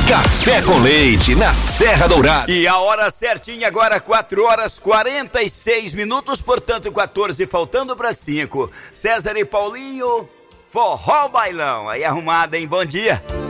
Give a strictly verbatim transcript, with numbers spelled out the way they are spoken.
Café com Leite na Serra Dourada. E a hora certinha agora, quatro horas quarenta e seis minutos, portanto quatorze faltando para cinco. César e Paulinho, forró bailão. Aí arrumada, hein? Bom dia.